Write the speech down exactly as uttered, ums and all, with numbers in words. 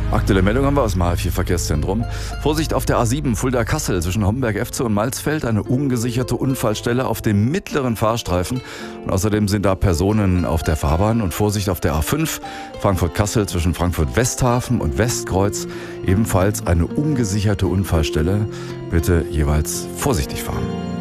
Aktuelle Meldung haben wir aus dem H vier Verkehrszentrum. Vorsicht auf der A sieben Fulda-Kassel zwischen Homberg-Efze und Malzfeld. Eine ungesicherte Unfallstelle auf dem mittleren Fahrstreifen. Und außerdem sind da Personen auf der Fahrbahn. Und Vorsicht auf der A fünf Frankfurt-Kassel zwischen Frankfurt-Westhafen und Westkreuz. Ebenfalls eine ungesicherte Unfallstelle. Bitte jeweils vorsichtig fahren.